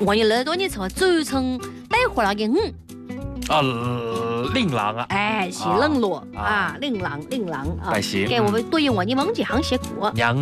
我你耳朵你从走成带回来个令郎啊， 哎，是冷落啊，令郎啊，给我们对应我你忘记行写过娘，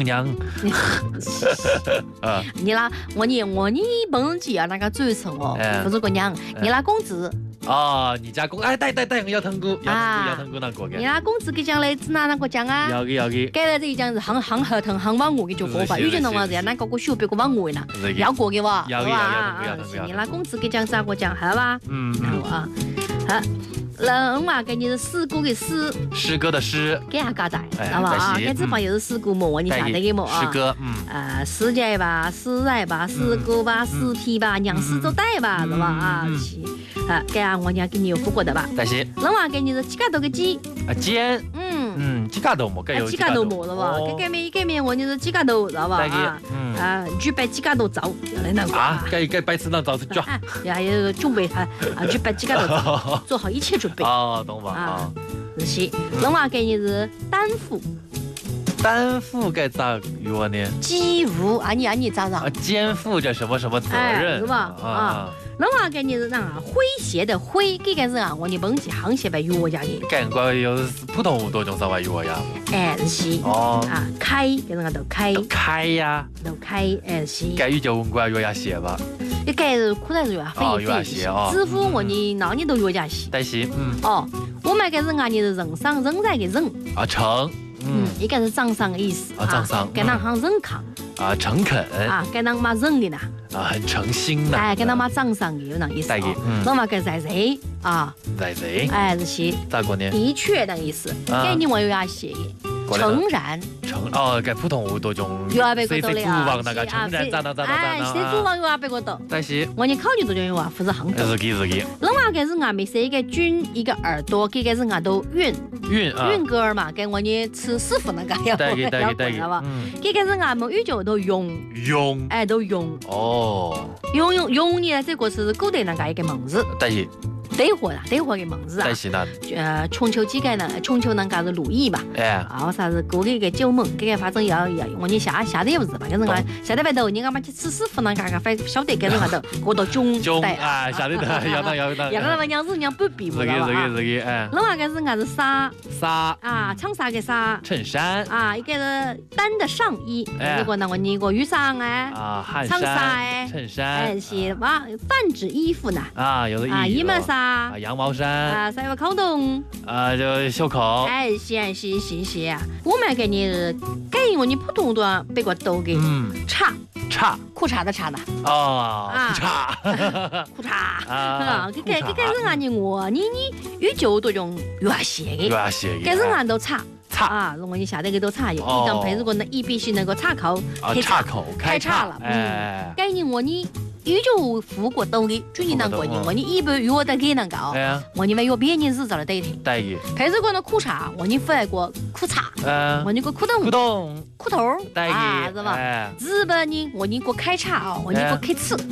你啦，我你忘记啊那个嘴唇哦，不是个娘，你啦公子。 哦，你家公哎，对，要腾姑那个嘅。 你啦公子给讲嘞，指哪个讲啊？ 要嘅。 给了这一讲是行合同行往我嘅就过吧，有些人话这样，那个学别个往我呢，要过嘅哇， 要嘅。你啦公子给讲咋个讲，好吧？好。人话给你是诗歌的诗， 诗歌的诗， 给下嘎仔，好吧啊？这字旁又是诗歌么？你晓得嘅么啊？ 诗歌， 诗节吧，诗来吧，诗歌吧，诗题吧，娘诗作带吧，是吧啊？是，给下我娘给你有付过的吧？ 但是， 人话给你是几个多个鸡？ 煎，几个多么？ 几个多么，是吧？给面我你是几个多，知道吧？举办几个多早，要来那个啊？给摆次那早是抓， 还有准备举办几个多早，做好一切准备。 哦，懂吧？啊， 是。人话给你是担负。 担负该咋用呢？ 给负啊你咋咋？ 肩负着什么责任是吧？啊，人话给你是啥啊？诙谐的诙，这个是啊，我你忘记行写呗，语家的。 感觉有普通话多种啥话语呀？ 哎是哦啊，开给人家都开呀， 都开哎是。 该语就文过语家写吧。 你该是苦在是啊，非写哦。知乎我你哪里都语家写。 但是哦，我们该是啊，你是人上人在的人啊成。 一个是掌上的意思啊，掌上， 跟那行人抗啊，诚恳啊，跟那嘛人的呢啊，很诚心的， 哎，跟那嘛掌上的有那意思，那么跟在谁啊？ 在谁？ 哎，这些咋个呢？ 的确的意思，给你我有呀写诚然， 该普通话多种， 有啊，别个多的啊， 那个诚然咋哎，谁主王有啊，别个多， 但是我你考虑多种有啊，不是很多。 日记， 人话给是俺们是一个军一个耳朵，给个是俺都韵歌儿嘛，给我你吃师傅那个要知道吧？给个是俺们语就都用，哎都用哦，用呢这个是古代那个一个名字， 但是。 对货的名字啊！ 但是呢， 春秋几个呢？春秋那个是鲁艺嘛？ 哎， 啊，啥是过个一个九门，这个反正要我你下的也不是吧？跟人家下得外头，你干嘛去吃师傅那个反正晓得跟人家头过到囧啊，下得头要那么娘子娘不比不了啊！ 哎， 另外一个是俺是纱啊，长纱个纱， 衬衫啊，一个是单的上衣，如果那个你个雨伞哎，长纱哎， 衬衫哎是嘛，泛指衣服呢啊，有的衣裳衫。 羊毛衫啊，晒个口洞啊，就袖口。 哎，是，我们给你给我你普通话别个都给叉裤衩的衩呢。 哦， 裤衩啊，这人啊你语就多种越写的，给人啊都叉啊，如果你下得个都叉，一张配如果那一必须那个叉口开叉了，给你语就付过兜的，就你那个我你一般我得给那个哦，我你们有别人是找了对的，配如果那裤衩，我你付来过裤衩，我你个裤头啊，是吧？日本人我你个开叉哦，我你个开刺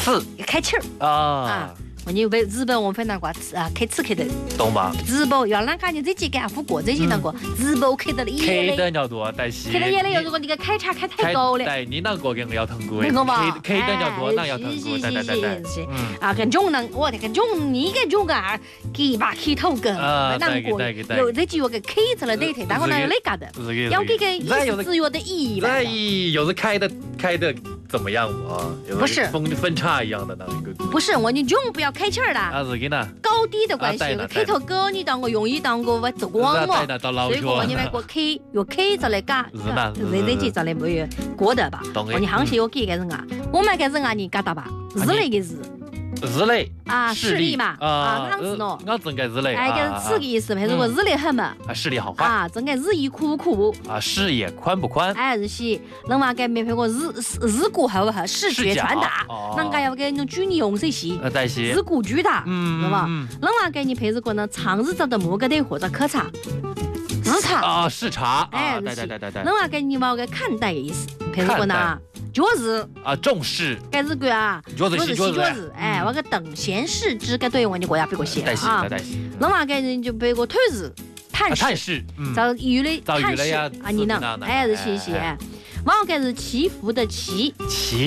啊。我你为日本我们那个开刺开的， 懂吧？ 日本要那个你这几个付过这些那个日本开的了， 开的要多，但是开的也了，如果你个开叉开太高了， 对，你那个跟我要腾过， 那个嘛， 开的要多，那要腾过，对， 啊，跟种呢，我这个种你个种啊，给把开头个，那个有这几个开出来对头，然后呢有那个的，要给个意思自由的意义吧？ 有的开的怎么样啊？ 不是分叉一样的那一个， 不是我你种不要开气儿的， 啊是给呢， 高低的关系，开头高你当个容易当个我走光嘛，所以我你们个开有开着来干，这几着来没有过得吧？我你行情我给个人啊，我们个人啊你干到吧？日类个日。 日类啊，视力嘛啊，样子喏， 我整个日类， 哎，个是这个意思，如果日类很嘛， 啊，视力好坏啊，整个日益苦啊，视野宽不宽？ 哎，是些，另外个没配过日骨好不好？视觉传达，人家要给那种举例用这些，日骨巨大，是吧？另外个你配这个呢，长日照的某个的或者可察。视察啊，视察， 哎，对。另外个你把个看待的意思，配这个呢。脚日啊，重视， 该日个啊， 脚日， 哎，我个等闲视之，该对我你国家别个写啊，另外个人就别个推日探视，找鱼类探视啊，你呢？哎，是谢，往个是祈福的祈，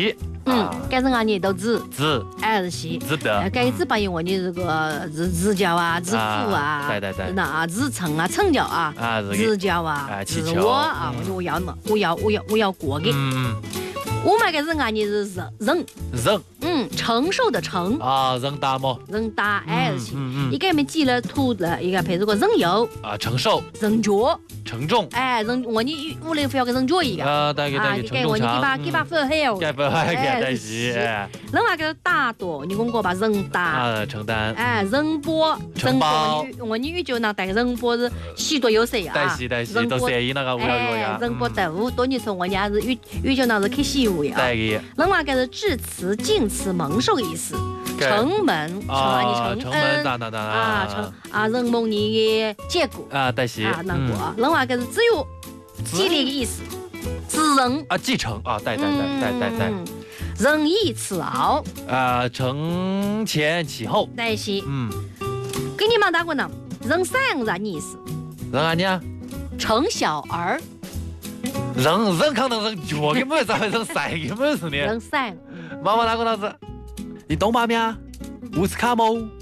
改成啊你都子， 子是子的， 改子朋友我你这个子教啊，子父啊， 对， 那啊子成啊，成教啊，子教啊， 祈求啊，我要过给。我们个人啊，你是人，承受的承啊，人大么？ 人大是，一个面记了土的，一个配这个人有啊，承受， 人脚， 承重， 人我你屋里非要个人脚一个啊，大概你给我你几把分黑哦， 给是， 人话个大多，你讲过吧，人大啊，承担， 人波，我你语就那带个人波是许多有谁啊？ 带是，都善意那个无聊呀， 人波豆，多年从我家是语就那是开西屋呀，人话个是致辞、敬辞、蒙受意思。城门，你承恩人蒙你的结果啊，但是那个，人话个是只有激励的意思，子人啊，继承啊，带， 仁义慈傲啊，承前启后， 但是给你们打过呢，人善啥意思？ 人啊你啊， 成小儿， 人可能人脚根本咋会人善根本是呢？ 人善， 妈妈打过老子。你懂吗？咩？乌斯卡姆。